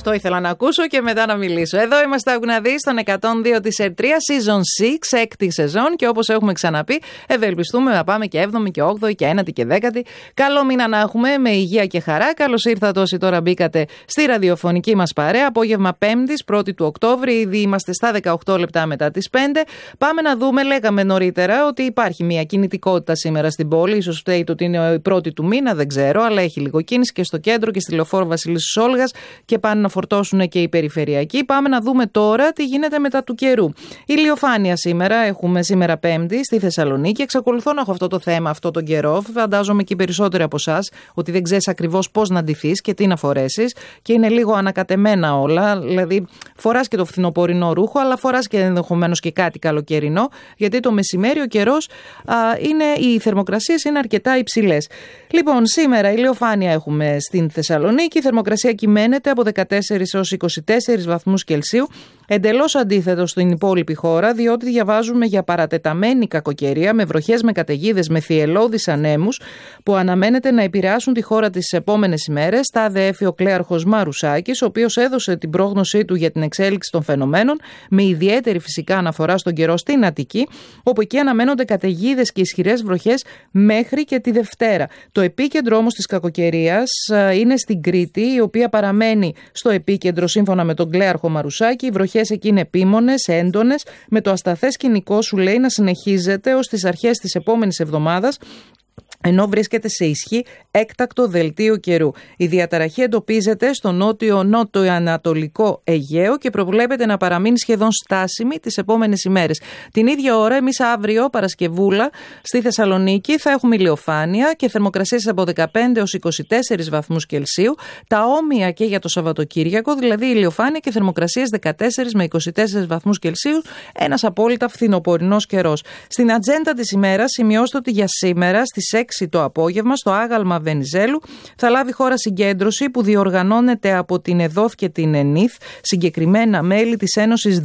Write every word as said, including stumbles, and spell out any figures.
Αυτό ήθελα να ακούσω και μετά να μιλήσω. Εδώ είμαστε Αγναδί στον εκατόν δύο της Ερτρία, season έξι, έκτη σεζόν. Και όπως έχουμε ξαναπεί, ευελπιστούμε να πάμε και έβδομη και όγδοη και ένατη και δέκατη. Καλό μήνα να έχουμε με υγεία και χαρά. Καλώς ήρθατε όσοι τώρα μπήκατε στη ραδιοφωνική μας παρέα. Απόγευμα Πέμπτης, πρώτη του Οκτώβρη. Ήδη είμαστε στα δεκαοκτώ λεπτά μετά τις πέντε. Πάμε να δούμε, λέγαμε νωρίτερα, ότι υπάρχει μια κινητικότητα σήμερα στην πόλη. Ίσως φταίει το ότι είναι η πρώτη του μήνα, δεν ξέρω, αλλά έχει λίγο κίνηση και στο κέντρο και στη Λεωφόρο Βασιλίσσης Όλγας και πάνε να φορτώσουν και οι περιφερειακοί. Πάμε να δούμε τώρα τι γίνεται μετά του καιρού. Ηλιοφάνεια σήμερα, έχουμε σήμερα Πέμπτη στη Θεσσαλονίκη. Εξακολουθώ να έχω αυτό το θέμα, αυτό τον καιρό. Φαντάζομαι και οι περισσότεροι από εσάς ότι δεν ξέρεις ακριβώς πώς να ντυθείς και τι να φορέσεις. Και είναι λίγο ανακατεμένα όλα. Δηλαδή, φοράς και το φθινοπορεινό ρούχο, αλλά φοράς και ενδεχομένως και κάτι καλοκαιρινό. Γιατί το μεσημέρι ο καιρός, α, είναι, οι θερμοκρασίες είναι αρκετά υψηλές. Λοιπόν, σήμερα ηλιοφάνεια έχουμε στην Θεσσαλονίκη. Η θερμοκρασία κυμαίνεται από δεκατέσσερις έως είκοσι τέσσερις βαθμούς Κελσίου. Εντελώς αντίθετο στην υπόλοιπη χώρα, διότι διαβάζουμε για παρατεταμένη κακοκαιρία με βροχές, με καταιγίδες, με θυελλώδεις ανέμους που αναμένεται να επηρεάσουν τη χώρα τις επόμενες ημέρες. Τα αδέφει ο κλέαρχος Μαρουσάκης, ο οποίος έδωσε την πρόγνωσή του για την εξέλιξη των φαινομένων, με ιδιαίτερη φυσικά αναφορά στον καιρό στην Αττική, όπου εκεί αναμένονται καταιγίδες και ισχυρές βροχές μέχρι και τη Δευτέρα. Το επίκεντρο όμως της κακοκαιρίας είναι στην Κρήτη, η οποία παραμένει στο επίκεντρο σύμφωνα με τον κλέαρχο Μαρουσάκη. Οι βροχές εκεί είναι επίμονες, έντονες, με το ασταθές σκηνικό, σου λέει, να συνεχίζεται ως τις αρχές της επόμενης εβδομάδας, ενώ βρίσκεται σε ισχύ έκτακτο δελτίο καιρού. Η διαταραχή εντοπίζεται στο νότιο-νότιο-ανατολικό Αιγαίο και προβλέπεται να παραμείνει σχεδόν στάσιμη τις επόμενες ημέρες. Την ίδια ώρα, εμείς αύριο, Παρασκευούλα, στη Θεσσαλονίκη θα έχουμε ηλιοφάνεια και θερμοκρασίες από δεκαπέντε έως είκοσι τέσσερις βαθμούς Κελσίου. Τα όμοια και για το Σαββατοκύριακο, δηλαδή ηλιοφάνεια και θερμοκρασίες δεκατέσσερις με είκοσι τέσσερις βαθμούς Κελσίου, ένας απόλυτα φθινοπορεινός καιρός. Στην ατζέντα της ημέρας σημειώστε ότι για σήμερα στις έξι το απόγευμα στο άγαλμα Βενιζέλου θα λάβει χώρα συγκέντρωση που διοργανώνεται από την ΕΔΟΦ και την ΕΝΙΘ, συγκεκριμένα μέλη της Ένωσης